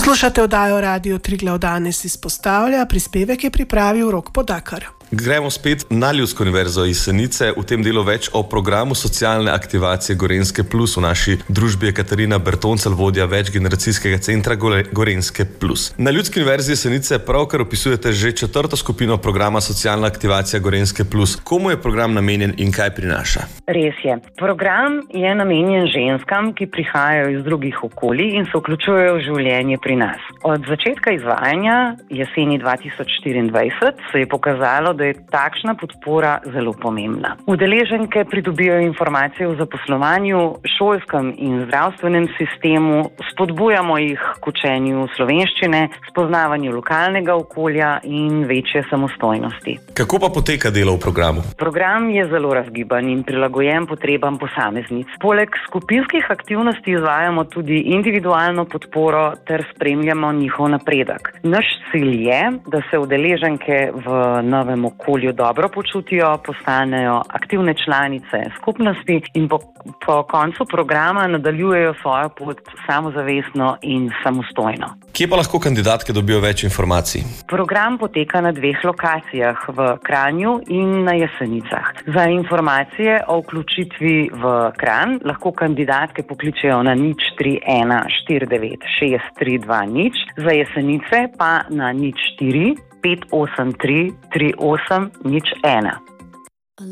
Poslušate oddajo Radio Triglav danes izpostavlja, prispevek je pripravil Rok Podakar. Gremo spet na Ljudsko univerzo iz Senice, v tem delu več o programu socialne aktivacije Gorenjske plus. V naši družbi je Katarina Bertoncelj, vodja večgeneracijskega centra Gorenjske plus. Na Ljudski univerzi iz Senice pravkar opisujete že 4. skupino programa socialna aktivacija Gorenjske plus. Komu je program namenjen in kaj prinaša? Res je. Program je namenjen ženskam, ki prihajajo iz drugih okolij in se vključujejo v življenje pri nas. Od začetka izvajanja jeseni 2024 se je pokazalo, da je takšna podpora zelo pomembna. Udeleženke pridobijo informacije o zaposlovanju, šolskem in zdravstvenem sistemu, spodbujamo jih k učenju slovenščine, spoznavanju lokalnega okolja in večje samostojnosti. Kako pa poteka delo v programu? Program je zelo razgiban in prilagojen potrebam posameznic. Poleg skupinskih aktivnosti izvajamo tudi individualno podporo ter spremljamo njihov napredek. Naš cilj je, da se udeleženke v novem okolju dobro počutijo, postanejo aktivne članice skupnosti in po koncu programa nadaljujejo svojo pot samozavestno in samostojno. Kje pa lahko kandidatke dobijo več informacij? Program poteka na 2 lokacijah, v Kranju in na Jesenicah. Za informacije o vključitvi v Kranj lahko kandidatke pokličejo na 031 496 320, za Jesenice pa na 04 583 3801.